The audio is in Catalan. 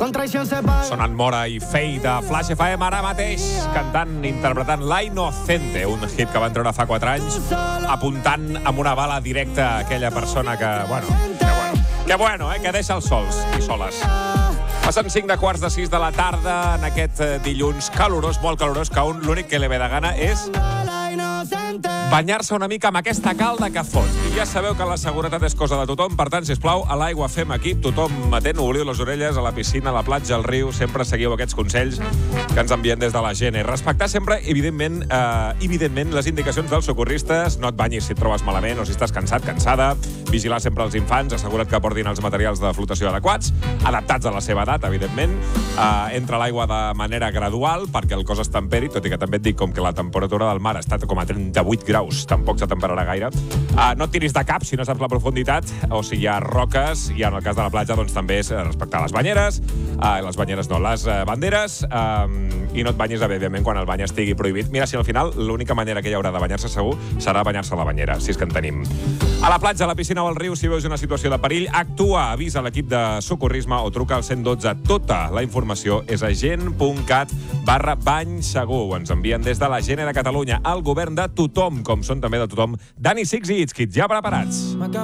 Sonant Mora i Fei de Flash FM ara mateix, cantant, interpretant La Inocente, un hit que van treure fa 4 anys, apuntant amb una bala directa a aquella persona que deixa els sols i soles. Passen 5:15 de la tarda en aquest dilluns calorós, molt calorós, que l'únic que li ve de gana és banyar-se una mica amb aquesta calda que fot. I ja sabeu que la seguretat és cosa de tothom, per tant, sisplau, a l'Aigua fem equip, tothom matent, obliu les orelles, a la piscina, a la platja, al riu, sempre seguiu aquests consells que ens envien des de la gent. Respectar sempre, evidentment, les indicacions dels socorristes, no et banyis si et trobes malament o si estàs cansat, cansada, vigilar sempre els infants, assegura't que portin els materials de flotació adequats, adaptats a la seva edat, evidentment, entra a l'aigua de manera gradual perquè el cos es temperi, tot i que també et dic com que la temperatura del mar està com a 38 graus, tampoc se temperarà gaire. No et tiris de cap si no saps la profunditat o si hi ha roques, i en el cas de la platja doncs també és respectar les banyeres, les banderes, i no et banyis, evidentment, quan el bany estigui prohibit. Mira, si al final l'única manera que hi haurà de banyar-se segur serà banyar-se a la banyera, si és que en tenim. A la platja, a la piscina o al riu, si veus una situació de perill, actua, avisa l'equip de socorrisme o truca al 112. Tota la informació és a gent.cat/bany segur. Ens envien des de la Gene de Catalunya, el govern de tothom, com són també de tothom Dani Six i Itzkit, ja preparats.